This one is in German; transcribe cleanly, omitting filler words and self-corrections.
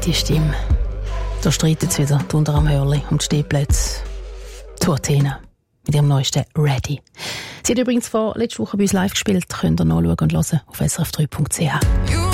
die Stimme. Da streiten jetzt wieder die Unter am Hörli um die Stehplätze. Zu Athena mit ihrem neuesten «Ready». Sie hat übrigens vor letzter Woche bei uns live gespielt. Könnt ihr nachschauen und hören auf srf3.ch.